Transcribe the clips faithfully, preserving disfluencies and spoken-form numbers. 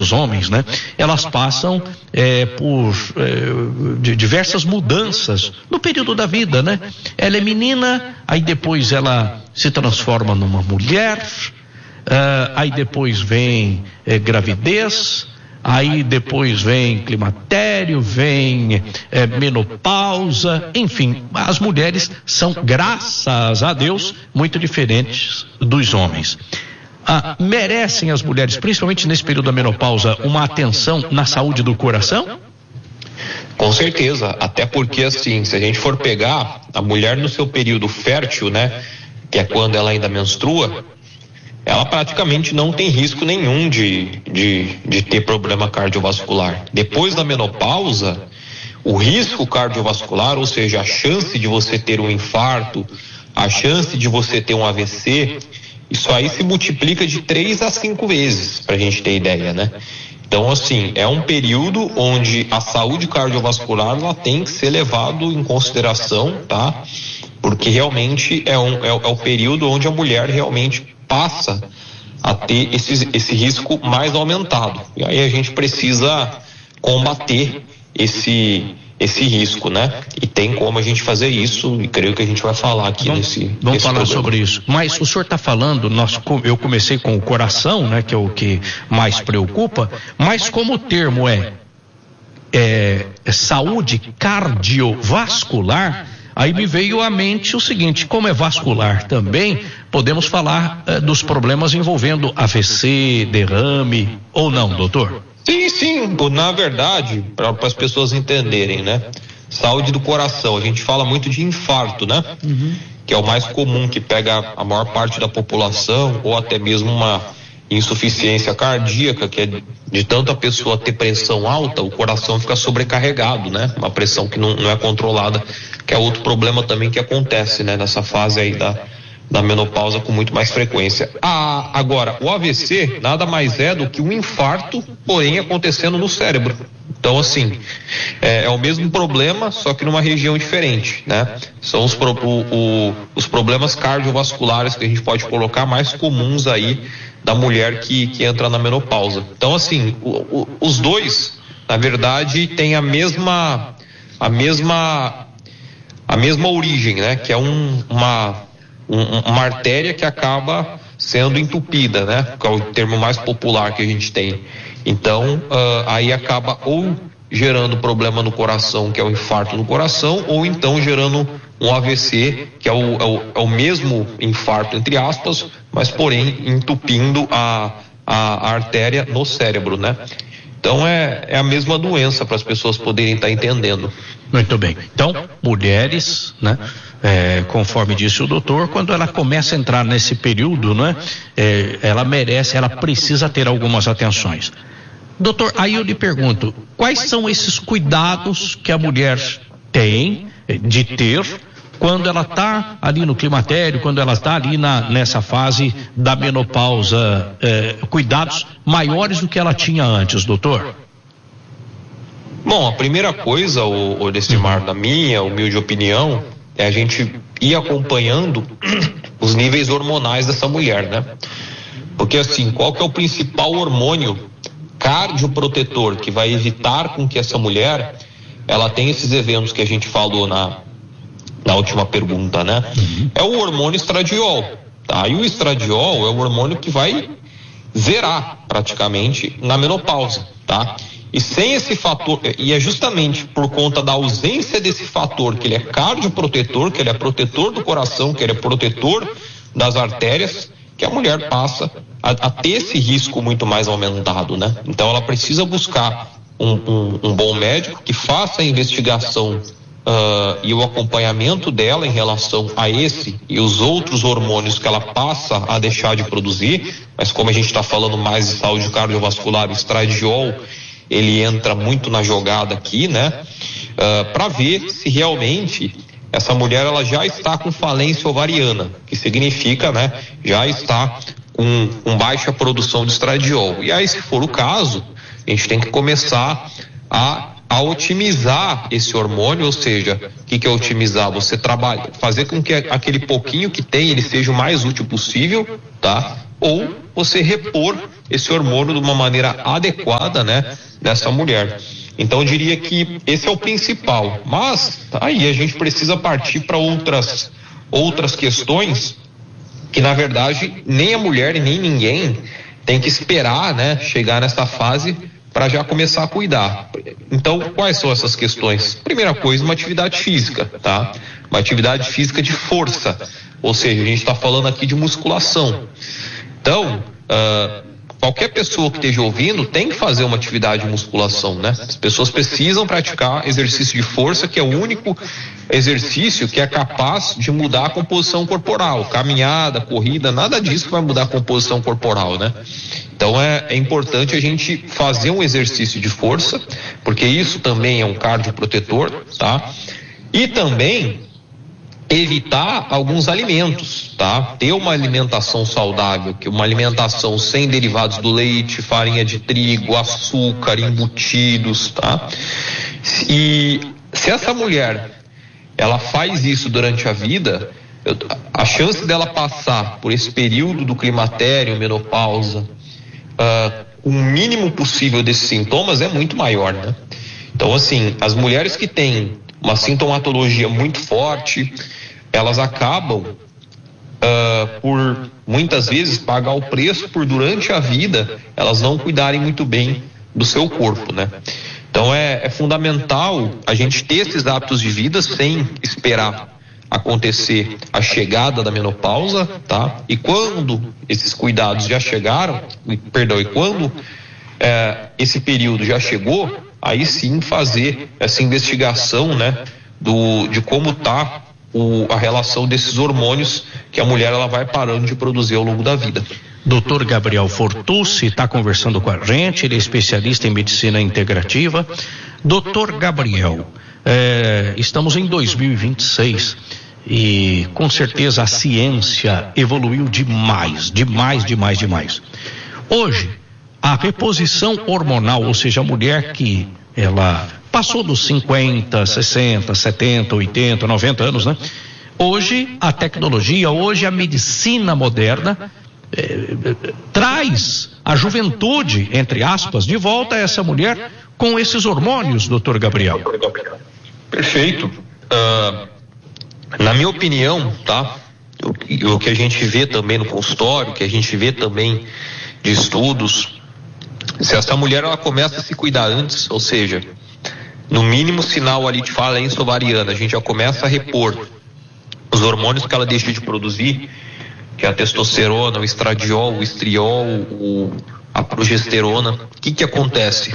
dos homens, né? Elas passam é, por é, de diversas mudanças no período da vida, né? Ela é menina, aí depois ela se transforma numa mulher, uh, aí depois vem é, gravidez, aí depois vem climatério, vem é, menopausa, enfim, as mulheres são, graças a Deus, muito diferentes dos homens. Ah, merecem as mulheres, principalmente nesse período da menopausa, uma atenção na saúde do coração? Com certeza, até porque assim, se a gente for pegar a mulher no seu período fértil, né, que é quando ela ainda menstrua, ela praticamente não tem risco nenhum de, de, de ter problema cardiovascular. Depois da menopausa, o risco cardiovascular, ou seja, a chance de você ter um infarto, a chance de você ter um A V C, isso aí se multiplica de três a cinco vezes, para a gente ter ideia, né? Então, assim, é um período onde a saúde cardiovascular ela tem que ser levado em consideração, tá? Porque realmente é, um, é, é o período onde a mulher realmente passa a ter esse, esse risco mais aumentado. E aí a gente precisa combater esse, esse risco, né? E tem como a gente fazer isso, e creio que a gente vai falar aqui vamos, nesse Vamos nesse falar programa. sobre isso. Mas o senhor está falando, nós, eu comecei com o coração, né? Que é o que mais preocupa, mas como o termo é, é, é saúde cardiovascular, aí me veio à mente o seguinte: como é vascular também, podemos falar eh, dos problemas envolvendo A V C, derrame, ou não, doutor? Sim, sim, na verdade, para as pessoas entenderem, né? Saúde do coração, a gente fala muito de infarto, né? Uhum. Que é o mais comum, que pega a maior parte da população, ou até mesmo uma insuficiência cardíaca, que é de tanto a pessoa ter pressão alta, o coração fica sobrecarregado, né? Uma pressão que não, não é controlada, que é outro problema também que acontece, né? Nessa fase aí da, da menopausa com muito mais frequência. Ah, agora, o A V C nada mais é do que um infarto, porém acontecendo no cérebro. Então, assim, é, é o mesmo problema, só que numa região diferente, né? São os, pro, o, o, os problemas cardiovasculares que a gente pode colocar mais comuns aí da mulher que, que entra na menopausa. Então, assim, o, o, os dois, na verdade, têm a mesma, a mesma, a mesma origem, né? Que é um, uma, um, uma artéria que acaba sendo entupida, né? Que é o termo mais popular que a gente tem. Então, uh, aí acaba ou gerando problema no coração, que é o infarto no coração, ou então gerando um A V C, que é o, é o, é o mesmo infarto, entre aspas, mas porém entupindo a, a, a artéria no cérebro, né? Então é, é a mesma doença, para as pessoas poderem estar entendendo. Muito bem. Então, mulheres, né? É, conforme disse o doutor, quando ela começa a entrar nesse período, né? É, ela merece, ela precisa ter algumas atenções. Doutor, aí eu lhe pergunto, quais são esses cuidados que a mulher tem de ter quando ela está ali no climatério, quando ela está ali na, nessa fase da menopausa, é, cuidados maiores do que ela tinha antes, doutor? Bom, a primeira coisa, o, o Decimar, na minha humilde opinião, é a gente ir acompanhando os níveis hormonais dessa mulher, né? Porque assim, qual que é o principal hormônio cardioprotetor que vai evitar com que essa mulher ela tenha esses eventos que a gente falou na, na última pergunta, né? Uhum. É o hormônio estradiol, tá? E o estradiol é o hormônio que vai zerar praticamente na menopausa, tá? E sem esse fator, e é justamente por conta da ausência desse fator, que ele é cardioprotetor, que ele é protetor do coração, que ele é protetor das artérias, que a mulher passa a, a ter esse risco muito mais aumentado, né? Então ela precisa buscar um, um, um bom médico que faça a investigação uh, e o acompanhamento dela em relação a esse e os outros hormônios que ela passa a deixar de produzir, mas como a gente está falando mais de saúde cardiovascular, o estradiol, ele entra muito na jogada aqui, né? Uh, para ver se realmente essa mulher ela já está com falência ovariana, que significa, né, já está com, com baixa produção de estradiol. E aí, se for o caso, a gente tem que começar a, a otimizar esse hormônio, ou seja, o que, que é otimizar? Você trabalha, fazer com que aquele pouquinho que tem, ele seja o mais útil possível, tá? ou você repor esse hormônio de uma maneira adequada, né, nessa mulher. Então eu diria que esse é o principal, mas aí a gente precisa partir para outras outras questões que na verdade nem a mulher e nem ninguém tem que esperar, né, chegar nessa fase para já começar a cuidar. Então, quais são essas questões? Primeira coisa, uma atividade física, tá? Uma atividade física de força, ou seja, a gente está falando aqui de musculação. Então, uh, qualquer pessoa que esteja ouvindo tem que fazer uma atividade de musculação, né? As pessoas precisam praticar exercício de força, que é o único exercício que é capaz de mudar a composição corporal. Caminhada, corrida, nada disso vai mudar a composição corporal, né? Então é, é importante a gente fazer um exercício de força, porque isso também é um cardioprotetor, tá? E também evitar alguns alimentos, tá? Ter uma alimentação saudável, que uma alimentação sem derivados do leite, farinha de trigo, açúcar, embutidos, tá? E se essa mulher ela faz isso durante a vida, eu, a chance dela passar por esse período do climatério, menopausa, uh, o mínimo possível desses sintomas é muito maior, né? Então, assim, as mulheres que têm uma sintomatologia muito forte, elas acabam uh, por muitas vezes pagar o preço por durante a vida elas não cuidarem muito bem do seu corpo, né? Então é, é fundamental a gente ter esses hábitos de vida sem esperar acontecer a chegada da menopausa, tá? E quando esses cuidados já chegaram, perdão, e quando é, esse período já chegou, aí sim fazer essa investigação, né? Do, de como tá o, a relação desses hormônios que a mulher ela vai parando de produzir ao longo da vida. doutor Gabriel Fortucci está conversando com a gente, ele é especialista em medicina integrativa. doutor Gabriel, é, estamos em dois mil e vinte e seis e com certeza a ciência evoluiu demais, demais, demais, demais. Hoje, a reposição hormonal, ou seja, a mulher que ela passou dos cinquenta, sessenta, setenta, oitenta, noventa anos, né? Hoje a tecnologia, hoje a medicina moderna eh, traz a juventude, entre aspas, de volta a essa mulher com esses hormônios, doutor Gabriel. Perfeito. Uh, na minha opinião, tá? O, o que a gente vê também no consultório, o que a gente vê também de estudos, se essa mulher ela começa a se cuidar antes, ou seja, no mínimo sinal ali de falência ovariana, a gente já começa a repor os hormônios que ela deixa de produzir, que é a testosterona, o estradiol, o estriol, o, a progesterona. O que que acontece?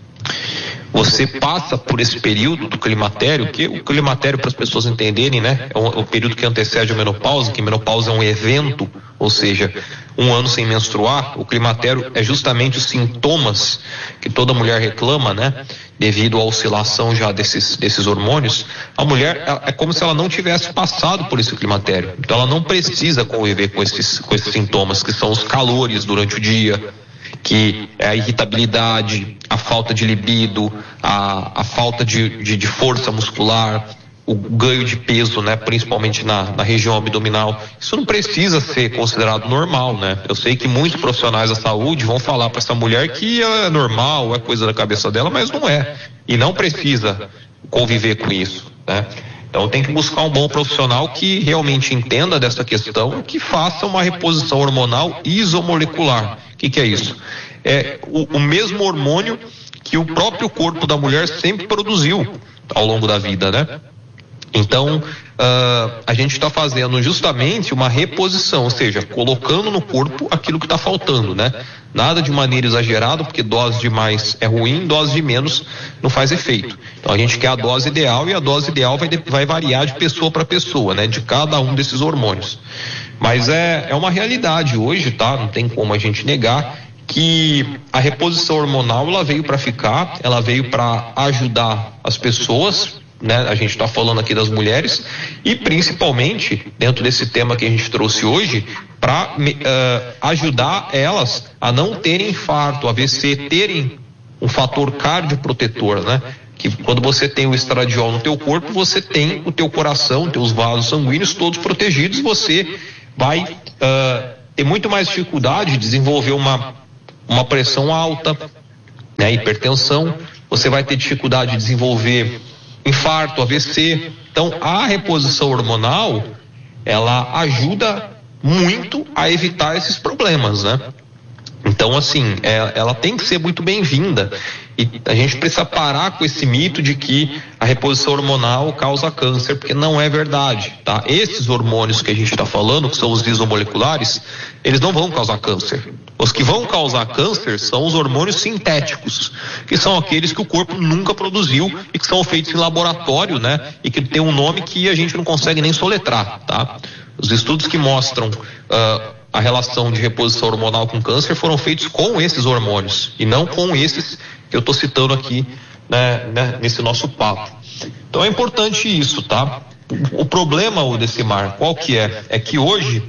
Você passa por esse período do climatério, que o climatério, para as pessoas entenderem, né, é o, o período que antecede a menopausa, que a menopausa é um evento, ou seja, um ano sem menstruar. O climatério é justamente os sintomas que toda mulher reclama, né, devido à oscilação já desses, desses hormônios. A mulher é como se ela não tivesse passado por esse climatério, então ela não precisa conviver com esses, com esses sintomas, que são os calores durante o dia, que é a irritabilidade, a falta de libido, a, a falta de, de, de força muscular, o ganho de peso, né, principalmente na, na região abdominal. Isso não precisa ser considerado normal, né? Eu sei que muitos profissionais da saúde vão falar para essa mulher que é normal, é coisa da cabeça dela, mas não é. E não precisa conviver com isso, né? Então tem que buscar um bom profissional que realmente entenda dessa questão, que faça uma reposição hormonal isomolecular. O que que é isso? É o, o mesmo hormônio que o próprio corpo da mulher sempre produziu ao longo da vida, né? Então, uh, a gente está fazendo justamente uma reposição, ou seja, colocando no corpo aquilo que está faltando, né? Nada de maneira exagerada, porque dose de mais é ruim, dose de menos não faz efeito. Então, a gente quer a dose ideal, e a dose ideal vai, de, vai variar de pessoa para pessoa, né? De cada um desses hormônios. Mas é, é uma realidade hoje, tá? Não tem como a gente negar que a reposição hormonal, ela veio para ficar, ela veio para ajudar as pessoas, né? A gente está falando aqui das mulheres, e principalmente dentro desse tema que a gente trouxe hoje, para uh, ajudar elas a não terem infarto, A V C, terem um fator cardioprotetor, né? Que quando você tem o estradiol no teu corpo, você tem o teu coração, teus vasos sanguíneos todos protegidos, você vai uh, ter muito mais dificuldade de desenvolver uma, uma pressão alta, né, hipertensão, você vai ter dificuldade de desenvolver infarto, A V C. Então, a reposição hormonal, ela ajuda muito a evitar esses problemas, né? Então, assim, é, ela tem que ser muito bem-vinda. E a gente precisa parar com esse mito de que a reposição hormonal causa câncer, porque não é verdade, tá? Esses hormônios que a gente está falando, que são os isomoleculares, eles não vão causar câncer. Os que vão causar câncer são os hormônios sintéticos, que são aqueles que o corpo nunca produziu e que são feitos em laboratório, né? E que tem um nome que a gente não consegue nem soletrar, tá? Os estudos que mostram uh, a relação de reposição hormonal com câncer foram feitos com esses hormônios e não com esses que eu estou citando aqui, né, né, nesse nosso papo. Então é importante isso, tá? O, o problema, o Decimar, qual que é? É que hoje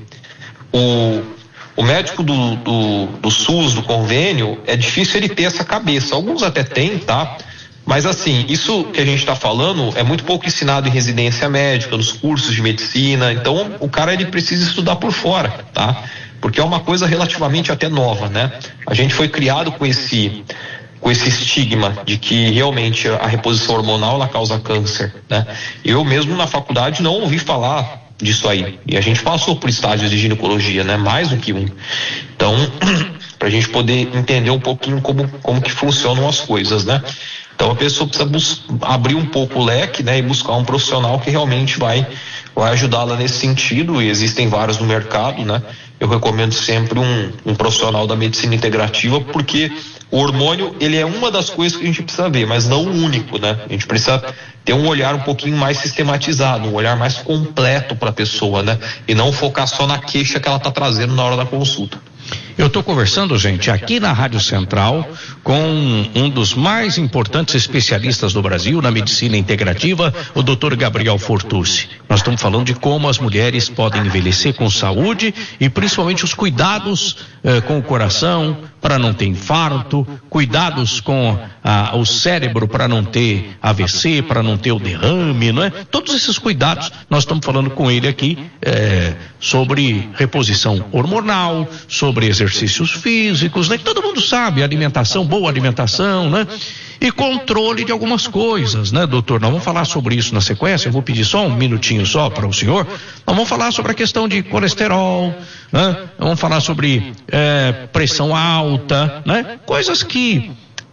o, o médico do, do, do SUS, do convênio, é difícil ele ter essa cabeça. Alguns até têm, tá? Mas assim, isso que a gente está falando é muito pouco ensinado em residência médica, nos cursos de medicina. Então o cara ele precisa estudar por fora, tá? Porque é uma coisa relativamente até nova, né? A gente foi criado com esse com esse estigma de que realmente a reposição hormonal ela causa câncer, né? Eu mesmo na faculdade não ouvi falar disso aí. E a gente passou por estágios de ginecologia, né? Mais do que um. Então, para a gente poder entender um pouquinho como, como que funcionam as coisas, né? Então a pessoa precisa bus- abrir um pouco o leque, né? E buscar um profissional que realmente vai, vai ajudá-la nesse sentido, e existem vários no mercado, né? Eu recomendo sempre um, um profissional da medicina integrativa, porque o hormônio, ele é uma das coisas que a gente precisa ver, mas não o único, né? A gente precisa ter um olhar um pouquinho mais sistematizado, um olhar mais completo para a pessoa, né? E não focar só na queixa que ela está trazendo na hora da consulta. Eu estou conversando, gente, aqui na Rádio Central com um dos mais importantes especialistas do Brasil na medicina integrativa, o doutor Gabriel Fortucci. Nós estamos falando de como as mulheres podem envelhecer com saúde e principalmente os cuidados eh, com o coração para não ter infarto, cuidados com ah, o cérebro para não ter A V C, para não ter o derrame, não é? Todos esses cuidados nós estamos falando com ele aqui eh, sobre reposição hormonal, sobre exercícios físicos, né? Que todo mundo sabe, alimentação, boa alimentação, né? E controle de algumas coisas, né, doutor? Nós vamos falar sobre isso na sequência. Eu vou pedir só um minutinho só para o senhor. Nós vamos falar sobre a questão de colesterol, né? Vamos falar sobre é, pressão alta, né? Coisas que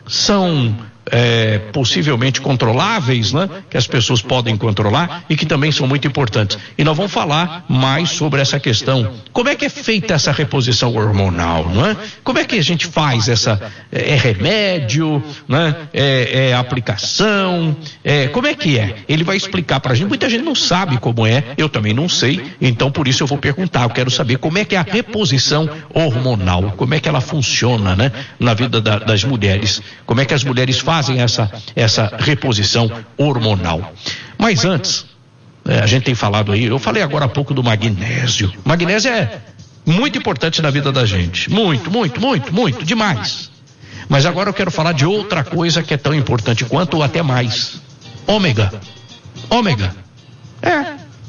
são é, possivelmente controláveis, né? Que as pessoas podem controlar e que também são muito importantes. E nós vamos falar mais sobre essa questão. Como é que é feita essa reposição hormonal, não é? Como é que a gente faz essa, é, é remédio, né? É, é aplicação, é, como é que é? Ele vai explicar pra gente. Muita gente não sabe como é, eu também não sei, então por isso eu vou perguntar. Eu quero saber como é que é a reposição hormonal, como é que ela funciona, né? Na vida da, das mulheres, como é que as mulheres fazem fazem essa, essa reposição hormonal. Mas antes, é, a gente tem falado aí, eu falei agora há pouco do magnésio. Magnésio é muito importante na vida da gente. Muito, muito, muito, muito, demais. Mas agora eu quero falar de outra coisa que é tão importante quanto ou até mais. Ômega. Ômega. É.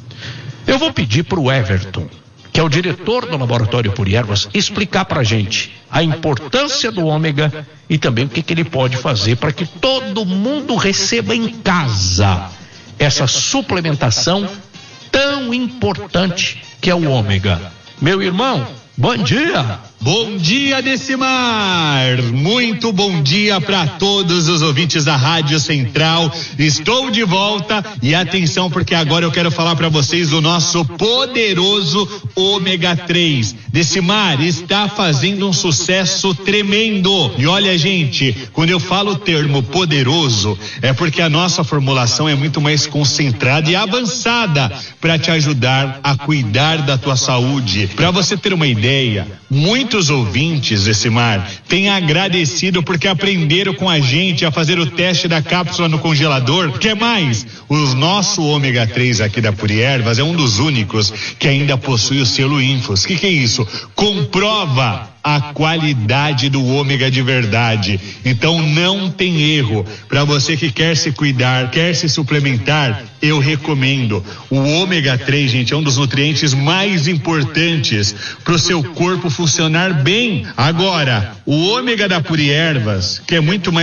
Eu vou pedir para o Everton, que é o diretor do Laboratório Puri Ervas, explicar para a gente a importância do ômega e também o que, que ele pode fazer para que todo mundo receba em casa essa suplementação tão importante que é o ômega. Meu irmão, bom dia! Bom dia, Decimar! Muito bom dia para todos os ouvintes da Rádio Central. Estou de volta e atenção, porque agora eu quero falar para vocês do nosso poderoso ômega três. Decimar está fazendo um sucesso tremendo. E olha, gente, quando eu falo o termo poderoso, é porque a nossa formulação é muito mais concentrada e avançada para te ajudar a cuidar da tua saúde. Para você ter uma ideia, muitos ouvintes, Decimar, têm agradecido porque aprenderam com a gente a fazer o teste da cápsula no congelador. Que mais? O nosso ômega três aqui da Puri Ervas é um dos únicos que ainda possui o selo Infos. Que que é isso? Comprova a qualidade do ômega de verdade. Então não tem erro. Para você que quer se cuidar, quer se suplementar, eu recomendo. O ômega três, gente, é um dos nutrientes mais importantes para o seu corpo funcionar bem. Agora, o ômega da Puri Ervas, que é muito mais